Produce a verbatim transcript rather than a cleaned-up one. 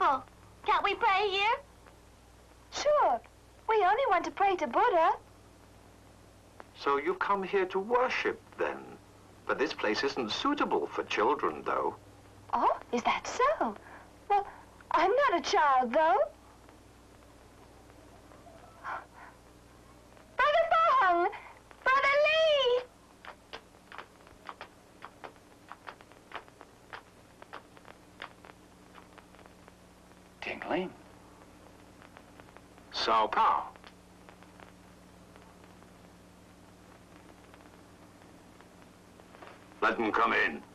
temple. Can't we pray here? Sure. We only want to pray to Buddha. So you've come here to worship, then? But this place isn't suitable for children, though. Oh, is that so? Well, I'm not a child, though. Brother Bong! Brother Lee! Tingling. Sao Pao. Let them come in.